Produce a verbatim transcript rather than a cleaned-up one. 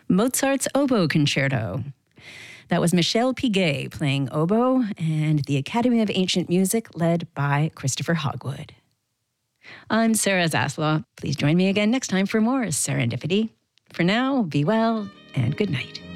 Mozart's Oboe Concerto. That was Michel Piguet playing oboe, and the Academy of Ancient Music led by Christopher Hogwood. I'm Sarah Zaslaw. Please join me again next time for more Serendipity. For now, be well and good night.